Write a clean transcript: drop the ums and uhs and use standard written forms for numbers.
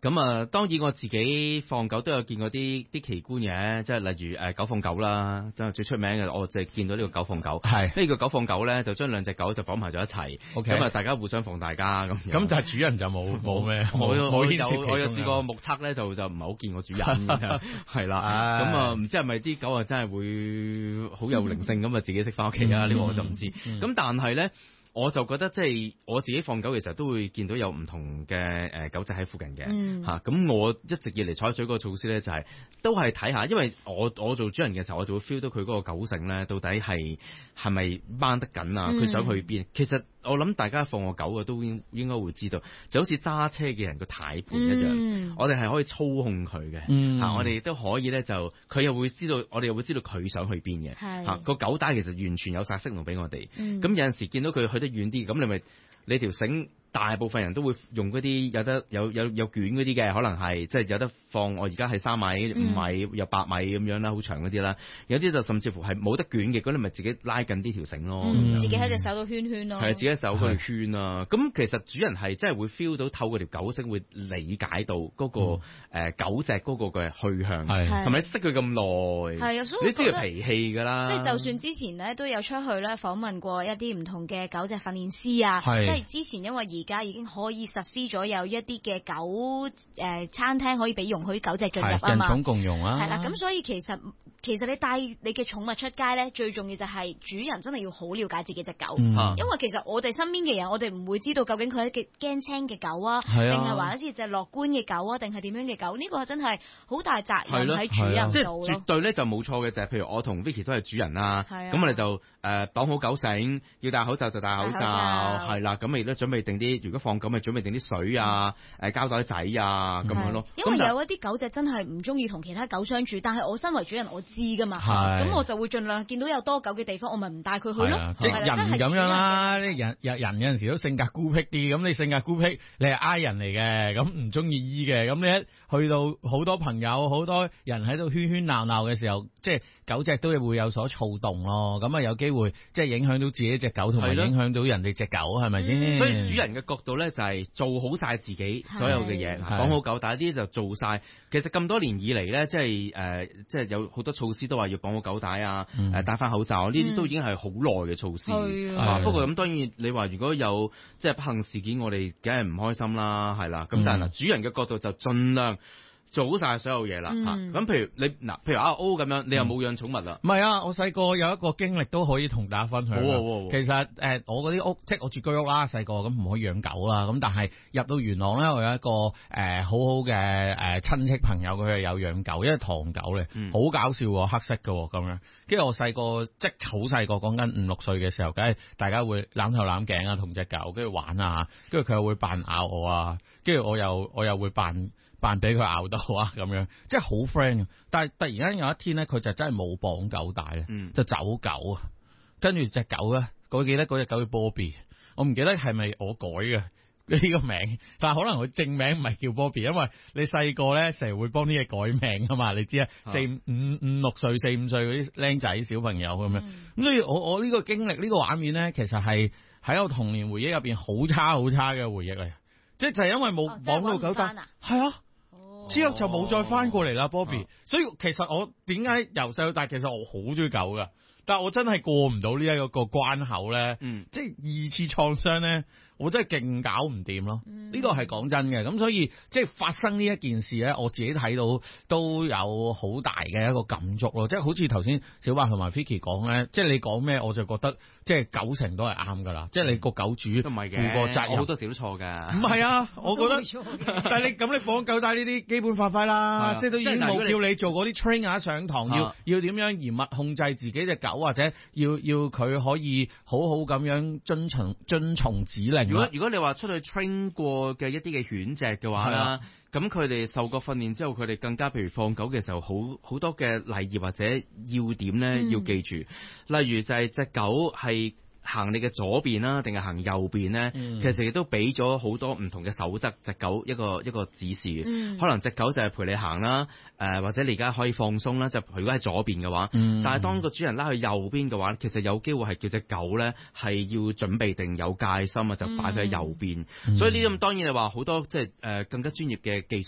咁啊，當然我自己放狗都有見過啲奇觀嘅，即係例如狗放狗啦，真係最出名嘅，我就係見到呢個狗放狗。 係呢個狗放狗咧，就將兩隻狗就綁埋咗一齊。 OK， 咁啊，大家互相放大家咁。 咁但係主人就冇咩， 我有牽涉試過目測咧，就唔係好見過主人嘅，係啦。咁啊，唔知係咪啲狗啊真係會好有靈性咁啊，自己識翻屋企啊？呢個我就唔知。咁但係咧。我就覺得即係我自己放狗嘅時候都會見到有唔同嘅狗仔喺附近嘅嚇，咁我一直以嚟採取嗰個措施咧就係都係睇下，因為我做主人嘅時候我就會 feel 到佢嗰個狗性咧到底係咪掹得緊啊？佢想去邊？其實我諗大家放個狗嘅都應該會知道，就好似揸車嘅人個軚盤一樣，我哋係可以操控佢嘅嚇，我哋亦都可以咧就佢又會知道，我哋又會知道佢想去邊嘅嚇。個狗帶其實完全有晒訊號俾我哋，咁有陣時見到佢去得遠啲，咁你條繩。大部分人都會用嗰啲有捲嗰啲嘅，可能係即係有得放。我而家係3米、5米、有8米咁樣啦，好長嗰啲啦。有啲就甚至乎係冇得捲嘅，咁你咪自己拉緊啲條繩咯。 自己喺隻手度圈圈咯。 係自己喺手嗰度圈啊。咁其實主人係真係會 feel 到透過條狗繩會理解到嗰個狗隻嗰個嘅去向，係咪識佢咁耐？係啊，所以你知佢脾氣㗎啦。 即係就算之前咧都有出去咧訪問過一啲唔同嘅狗隻訓練師啊，即係之前因為而家已經可以實施咗有一啲嘅狗餐廳可以俾容許狗隻進入啊嘛， 人寵共用啊， 係啦，咁所以其實你帶你嘅寵物出街咧，最重要就係主人真係要好了解自己隻狗，因為其實我哋身邊嘅人，我哋唔會知道究竟佢係一隻驚青嘅狗啊，定係話好似隻樂觀嘅狗啊，定係點樣嘅狗？呢個真係好大責任喺主人度咯。 即係絕對咧就冇錯嘅，就係譬如我同 Vicky 都係主人啦，咁我哋就綁好狗繩，要戴口罩就戴口罩，係啦，咁亦都準備定啲，如果放狗咪準備定啲水啊、膠袋仔啊咁樣咯。 因為有一啲狗隻真係唔中意同其他狗相處，但係我身為主人我知噶嘛，咁我就會盡量見到有多狗嘅地方，我咪唔帶佢去咯。 即係人咁樣啦，人有陣時都性格孤僻啲，咁你性格孤僻，你係 I 人嚟嘅，咁唔中意醫嘅，咁你一去到好多朋友、好多人喺度喧喧鬧鬧嘅時候，即係狗隻都會有所躁動咯。咁啊有機會即係影響到自己隻狗，同埋影響到人哋隻狗，係咪先？ 所以主人嘅角度咧就係做好晒自己所有嘅嘢，綁好狗帶呢啲就做晒。其實咁多年以嚟咧，即係有好多措施都話要綁好狗帶啊，戴翻口罩，呢啲都已經係好耐嘅措施。不過咁當然你話如果有即係不幸事件，我哋梗係唔開心啦，係啦。咁但係主人嘅角度就盡量做好晒所有嘢啦，咁譬如阿 O 咁樣，你又冇養寵物啦？ 唔係啊，我細個有一個經歷都可以同大家分享。其實我嗰啲屋，即係我住居屋啦，細個咁唔可以養狗啦。咁但係入到元朗咧，我有一個好好嘅親戚朋友，佢係有養狗，因為唐狗咧，好搞笑喎，黑色嘅咁樣。跟住我細個即係好細個，講緊5、6歲嘅時候，梗係大家會攬頭攬頸啊，同隻狗跟住玩啊，跟住佢又會扮咬我啊，跟住我又會扮俾佢咬到啊咁樣，即係好 friend。但係突然間有一天咧，佢就真係冇綁狗帶咧，就走狗啊。跟住隻狗咧，我記得嗰隻狗叫 Bobby， 我唔記得係咪我改嘅呢個名，但係可能佢正名唔係叫 Bobby， 因為你細個咧成日會幫啲嘢改名噶嘛，你知啊，4、5歲、4、5歲嗰啲僆仔小朋友咁樣。咁所以我呢個經歷呢個畫面咧，其實係喺我童年回憶入邊好差嘅回憶嚟，即係就係因為冇綁到狗帶，係啊。之後就冇再翻過嚟啦，Bobby。所以其實我點解由細到大，其實我好中意狗噶，但係我真係過唔到呢一個關口咧。即係2次創傷咧，我真係勁搞唔掂咯。呢個係講真嘅。咁所以即係發生呢一件事咧，我自己睇到都有好大嘅一個感觸咯。即係好似頭先小白同埋 Vicky 講咧，即係你講咩，我就覺得即係90%都係啱噶啦。即係你個狗主負個責任， 好多時都錯噶。 唔係啊，我覺得，但係你綁狗帶呢啲基本法規啦，即係都已經冇叫你做嗰啲 trainer 上堂，要點樣嚴密控制自己隻狗，或者要佢可以好好咁樣遵從指令。 如果你話出去 train 過嘅一啲嘅犬隻嘅話啦，咁佢哋受過訓練之後，佢哋更加譬如放狗嘅時候，好多嘅禮儀或者要點咧要記住，例如就係隻狗係行你嘅左邊啦，定係行右邊咧？其實亦都俾咗好多唔同嘅守則，隻狗一個指示嘅。可能隻狗就係陪你行啦，或者你而家可以放鬆啦，就如果喺左邊嘅話。但係當個主人拉去右邊嘅話，其實有機會係叫隻狗咧係要準備定有戒心啊，就擺佢喺右邊。所以呢啲咁當然係話好多即係更加專業嘅技術